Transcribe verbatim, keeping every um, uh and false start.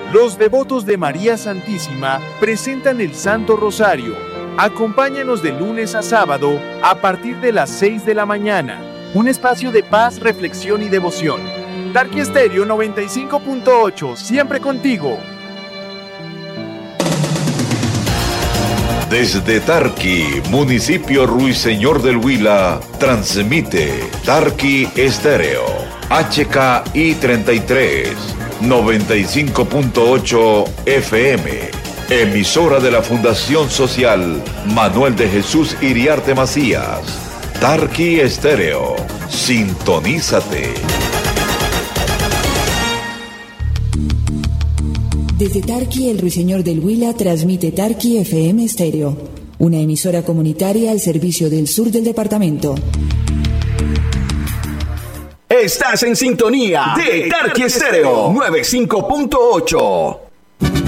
Los devotos de María Santísima presentan el Santo Rosario. Acompáñanos de lunes a sábado a partir de las seis de la mañana. Un espacio de paz, reflexión y devoción. Tarqui Estéreo noventa y cinco punto ocho, siempre contigo. Desde Tarqui, municipio Ruiseñor del Huila, transmite Tarqui Estéreo, H K I treinta y tres, noventa y cinco punto ocho F M, emisora de la Fundación Social Manuel de Jesús Iriarte Macías. Tarqui Estéreo, sintonízate. Desde Tarqui, el Ruiseñor del Huila transmite Tarqui F M Estéreo, una emisora comunitaria al servicio del sur del departamento. Estás en sintonía de Tarqui Estéreo noventa y cinco punto ocho.